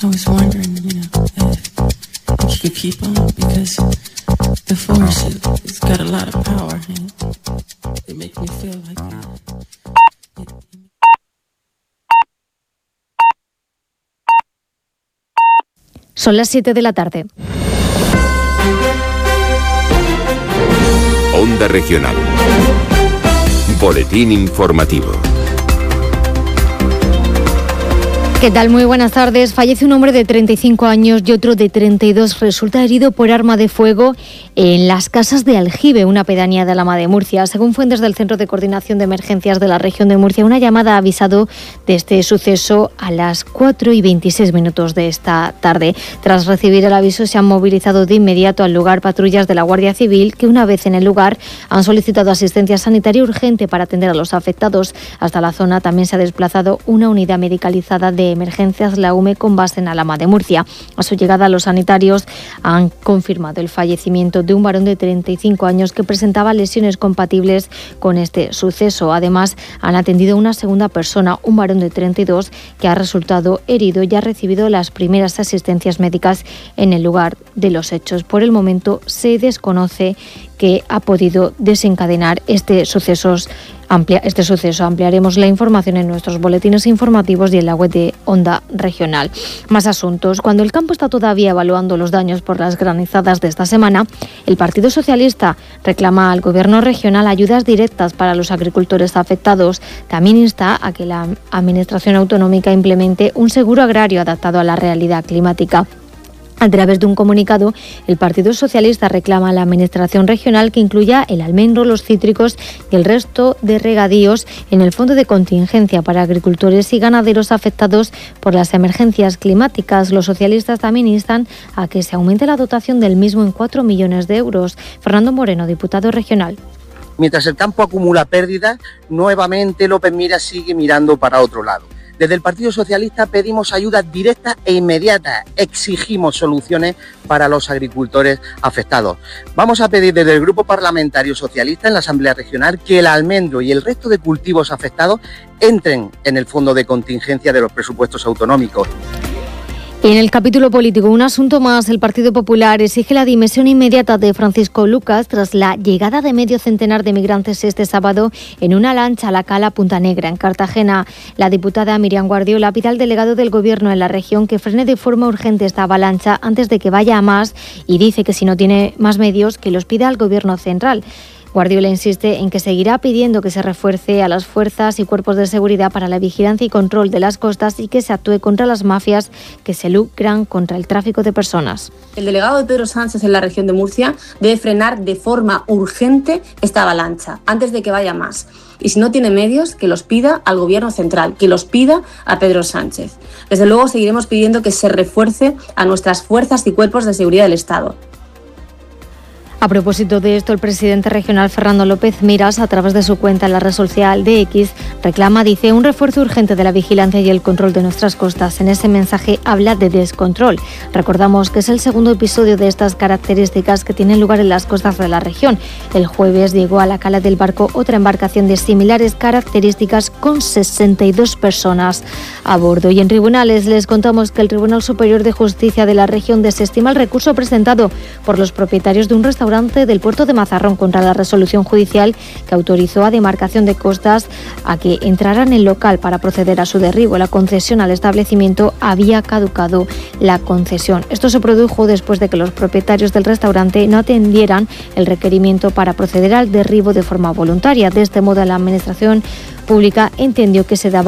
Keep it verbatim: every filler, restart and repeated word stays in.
I was wondering, you know, if you could keep on, because the force it, it's got a lot of power, and it makes me feel like it, it, Son las siete de la tarde. Onda Regional. Boletín informativo. ¿Qué tal? Muy buenas tardes. Fallece un hombre de treinta y cinco años y otro de treinta y dos. Resulta herido por arma de fuego en las Casas de Aljibe, una pedanía de Alhama de Murcia. Según fuentes del Centro de Coordinación de Emergencias de la región de Murcia, una llamada ha avisado de este suceso a las cuatro y veintiséis minutos de esta tarde. Tras recibir el aviso, se han movilizado de inmediato al lugar patrullas de la Guardia Civil, que una vez en el lugar han solicitado asistencia sanitaria urgente para atender a los afectados. Hasta la zona también se ha desplazado una unidad medicalizada de emergencias, la U M E, con base en Alhama de Murcia. A su llegada, los sanitarios han confirmado el fallecimiento de un varón de treinta y cinco años que presentaba lesiones compatibles con este suceso. Además, han atendido a una segunda persona, un varón de treinta y dos, que ha resultado herido y ha recibido las primeras asistencias médicas en el lugar de los hechos. Por el momento, se desconoce que ha podido desencadenar este suceso. Amplia, este suceso. Ampliaremos la información en nuestros boletines informativos y en la web de Onda Regional. Más asuntos. Cuando el campo está todavía evaluando los daños por las granizadas de esta semana, el Partido Socialista reclama al Gobierno regional ayudas directas para los agricultores afectados. También insta a que la Administración autonómica implemente un seguro agrario adaptado a la realidad climática. A través de un comunicado, el Partido Socialista reclama a la Administración regional que incluya el almendro, los cítricos y el resto de regadíos en el Fondo de Contingencia para agricultores y ganaderos afectados por las emergencias climáticas. Los socialistas también instan a que se aumente la dotación del mismo en cuatro millones de euros. Fernando Moreno, diputado regional. Mientras el campo acumula pérdidas, nuevamente López Miras sigue mirando para otro lado. Desde el Partido Socialista pedimos ayudas directas e inmediatas, exigimos soluciones para los agricultores afectados. Vamos a pedir desde el Grupo Parlamentario Socialista en la Asamblea Regional que el almendro y el resto de cultivos afectados entren en el fondo de contingencia de los presupuestos autonómicos. En el capítulo político, un asunto más. El Partido Popular exige la dimisión inmediata de Francisco Lucas tras la llegada de medio centenar de migrantes este sábado en una lancha a la cala Punta Negra, en Cartagena. La diputada Miriam Guardiola pide al delegado del Gobierno en la región que frene de forma urgente esta avalancha antes de que vaya a más y dice que si no tiene más medios, que los pida al Gobierno central. Guardiola insiste en que seguirá pidiendo que se refuerce a las fuerzas y cuerpos de seguridad para la vigilancia y control de las costas y que se actúe contra las mafias que se lucran contra el tráfico de personas. El delegado de Pedro Sánchez en la región de Murcia debe frenar de forma urgente esta avalancha antes de que vaya más. Y si no tiene medios, que los pida al Gobierno central, que los pida a Pedro Sánchez. Desde luego seguiremos pidiendo que se refuerce a nuestras fuerzas y cuerpos de seguridad del Estado. A propósito de esto, el presidente regional Fernando López Miras, a través de su cuenta en la red social de X, reclama, dice, un refuerzo urgente de la vigilancia y el control de nuestras costas. En ese mensaje habla de descontrol. Recordamos que es el segundo episodio de estas características que tienen lugar en las costas de la región. El jueves llegó a la cala del Barco otra embarcación de similares características con sesenta y dos personas a bordo. Y en tribunales les contamos que el Tribunal Superior de Justicia de la región desestima el recurso presentado por los propietarios de un restaurante del puerto de Mazarrón contra la resolución judicial que autorizó a Demarcación de Costas a que entrara en el local para proceder a su derribo. La concesión al establecimiento había caducado la concesión. Esto se produjo después de que los propietarios del restaurante no atendieran el requerimiento para proceder al derribo de forma voluntaria. De este modo, la Administración Pública entendió que se daba